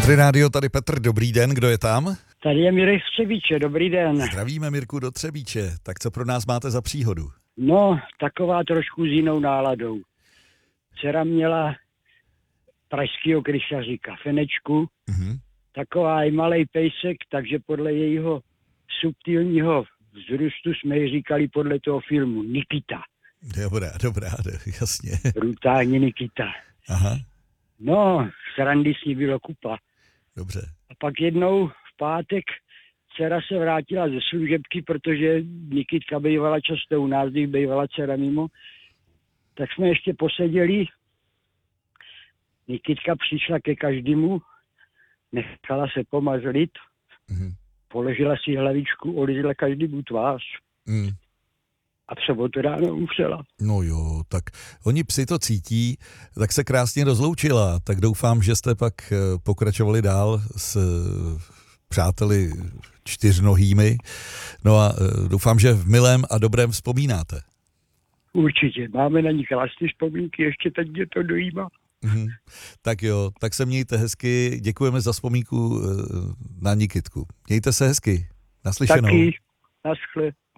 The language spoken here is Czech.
Country Radio, tady Petr, dobrý den, kdo je tam? Tady je Mirek z Třebíče, dobrý den. Zdravíme, Mirku, do Třebíče. Tak co pro nás máte za příhodu? No, taková trošku s jinou náladou. Dcera měla pražskýho krysaři kafenečku, taková i malej pejsek, takže podle jejího subtilního vzrůstu jsme ji říkali podle toho filmu Nikita. Dobrá, jasně. Brutální Nikita. Aha. No, srandy s ní bylo kupa. Dobře. A pak jednou v pátek dcera se vrátila ze služebky, protože Nikitka bývala často u nás, když bývala dcera mimo. Tak jsme ještě poseděli. Nikitka přišla ke každému, nechala se pomazlit, položila si hlavičku, olizla každému tvář. A v sobotu ráno umřela. No jo, tak oni psi to cítí, tak se krásně rozloučila, tak doufám, že jste pak pokračovali dál s přáteli čtyřnohými, no a doufám, že v milém a dobrém vzpomínáte. Určitě, máme na ní krásné vzpomínky, ještě teď mě to dojímá. Tak jo, tak se mějte hezky, děkujeme za vzpomínku na Nikitku. Mějte se hezky, naslyšenou. Taky, naschle.